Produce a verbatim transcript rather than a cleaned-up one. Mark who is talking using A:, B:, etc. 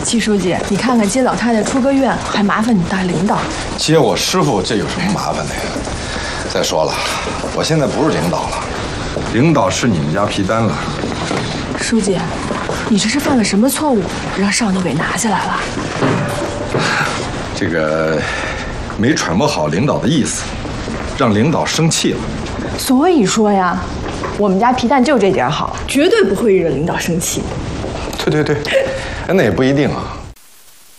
A: 季书记，你看看接老太太出个院，还麻烦你大领导。
B: 接我师傅，这有什么麻烦的呀？再说了，我现在不是领导了，领导是你们家皮丹了。
A: 书记，你这是犯了什么错误，让少牛给拿下来了？
B: 这个没揣摩好领导的意思，让领导生气了。
A: 所以说呀，我们家皮蛋就这点好，绝对不会惹领导生气。
B: 对对对，那也不一定啊。